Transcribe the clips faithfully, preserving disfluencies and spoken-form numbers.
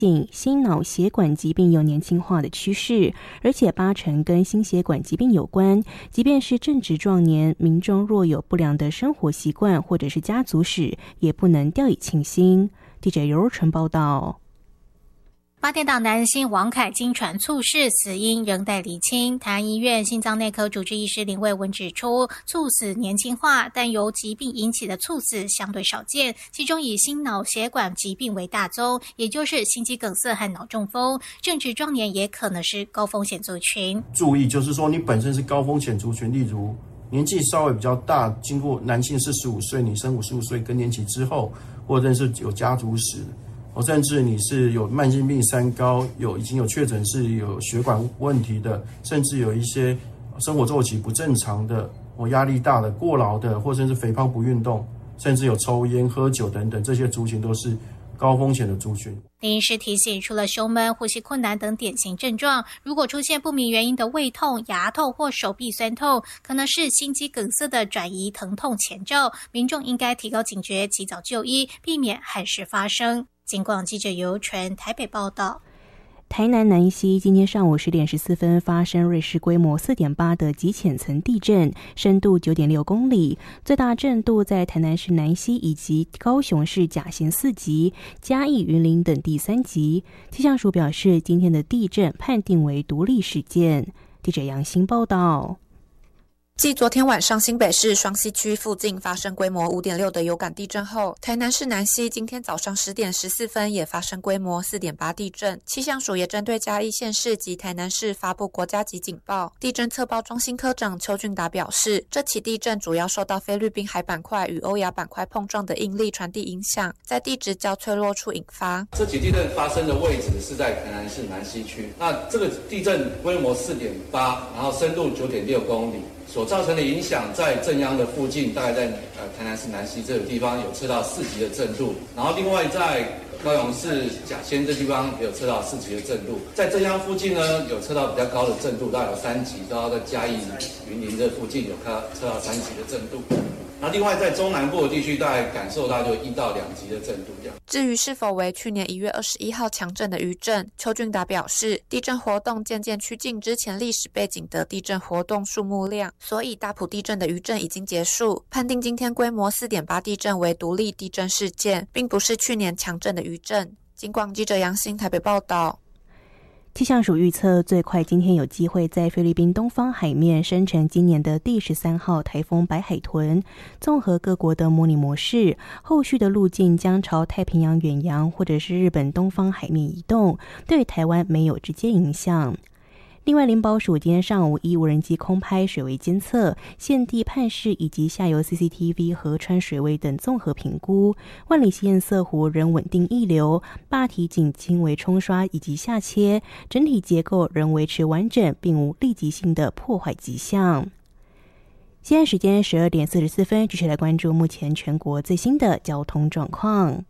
心脑血管疾病有年轻化的趋势，而且八成跟心血管疾病有关。即便是正值壮年，民众若有不良的生活习惯或者是家族史，也不能掉以轻心。记者尤若纯报道。 八点档男星王凯经传猝逝，死因仍待厘清。台安医院心脏内科主治医师林卫文指出，猝死年轻化，但由疾病引起的猝死相对少见，其中以心脑血管疾病为大宗，也就是心肌梗塞和脑中风。正值壮年也可能是高风险族群。 注意，就是说你本身是高风险族群，例如年纪稍微比较大，经过男性四十五岁，女生五十五岁更年期之后，或者是有家族史。哦，甚至你是有慢性病、三高，有已经有确诊是有血管问题的，甚至有一些生活周期不正常的，哦，压力大的、过劳的，或者是肥胖不运动，甚至有抽烟、喝酒等等，这些族群都是高风险的族群。 林医师提醒，除了胸闷、呼吸困难等典型症状，如果出现不明原因的胃痛、牙痛或手臂酸痛，可能是心肌梗塞的转移疼痛前兆，民众应该提高警觉，及早就医，避免憾事发生。警广记者尤纯台北报道。 台南南溪今天上午十点十四分发生瑞士规模四点八的极浅层地震，深度九点六公里，最大震度在台南市南溪以及高雄市甲贤四级、嘉义、云林等地三级。气象署表示，今天的地震判定为独立事件。记者杨欣报道。 继昨天晚上新北市双溪区附近发生规模 五点六 的有感地震后，台南市南溪今天早上十点十四分也发生规模 四点八 地震。气象署也针对嘉义县市及台南市发布国家级警报。地震测报中心科长邱俊达表示，这起地震主要受到菲律宾海板块与欧亚板块碰撞的应力传递影响，在地质较脆弱处引发。 这起地震发生的位置是在台南市南溪区，那这个地震规模 四点八， 然后深度 九点六公里。所造成的影响，在正央的附近，大概在呃台南市南溪这个地方有测到四级的震度，然后另外在高雄市甲仙这地方也有测到四级的震度，在正央附近呢有测到比较高的震度，大概有三级，然后在嘉义、云林这附近有看测到三级的震度。那另外在中南部的地区，大概感受到就一到两级的震度这样。 至于是否为去年一月二十一号强震的余震，邱俊达表示，地震活动渐渐趋近之前历史背景的地震活动数目量，所以大埔地震的余震已经结束，判定今天规模 四点八 地震为独立地震事件，并不是去年强震的余震。警广记者杨欣台北报道。 气象署预测，最快今天有机会在菲律宾东方海面生成今年的第十三号台风白海豚。综合各国的模拟模式，后续的路径将朝太平洋远洋或者是日本东方海面移动，对台湾没有直接影响。另外，林保署今天上午以无人机空拍水位监测、现地判视以及下游 C C T V 河川水位等综合评估，万里溪堰塞湖仍稳定溢流，坝体仅轻微冲刷以及下切，整体结构仍维持完整，并无立即性的破坏迹象。现在时间十二点四十四分，继续来关注目前全国最新的交通状况。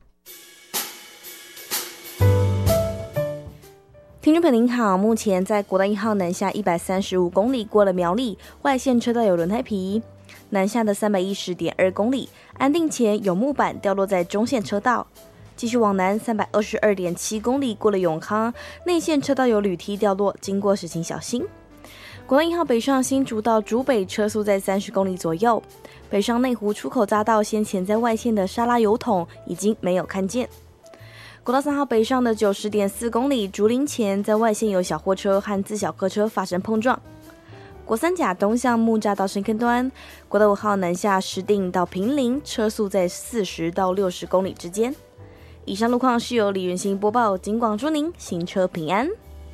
听众朋友您好，目前在国道一号南下一百三十五公里过了苗栗，外线车道有轮胎皮；南下的三百一十点二公里，安定前有木板掉落在中线车道。继续往南三百二十二点七公里过了永康，内线车道有铝梯掉落，经过时请小心。国道一号北上新竹到竹北车速在三十公里左右，北上内湖出口匝道先前在外线的沙拉油桶已经没有看见。国道三号北上的九十点四公里，竹林前在外线有小货车和自小客车发生碰撞。国三甲东向木栅到深坑端，国道五号南下石碇到坪林，车速在四十到六十公里之间。以上路况是由李元兴播报，警广祝您行车平安。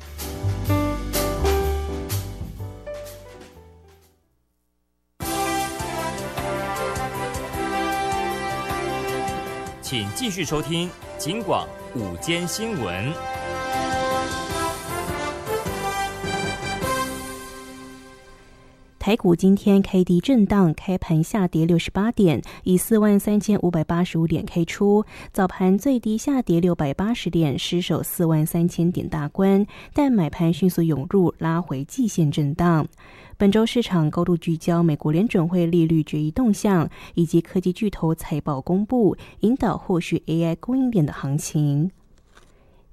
请继续收听警广午间新闻。 台股今天开低震荡，开盘下跌六十八点，以四万三千五百八十五点开出。早盘最低下跌六百八十点，失守四万三千点大关，但买盘迅速涌入，拉回季线震荡。本周市场高度聚焦美国联准会利率决议动向，以及科技巨头财报公布，引导后续 A I 供应链的行情。